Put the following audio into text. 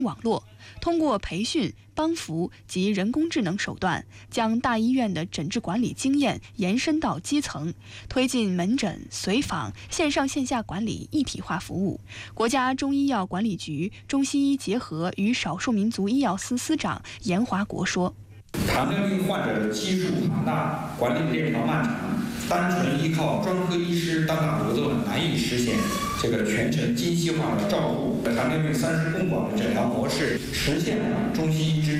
网络，通过培训、帮扶及人工智能手段，将大医院的诊治管理经验延伸到基层，推进门诊、随访、线上线下管理一体化服务。国家中医药管理局中西医结合与少数民族医药司司长严华国说：“ 糖尿病患者的基数庞大，管理链条漫长，单纯依靠专科医师单打独斗难以实现这个全程精细化的照顾。糖尿病30公管的诊疗模式实现了中西医之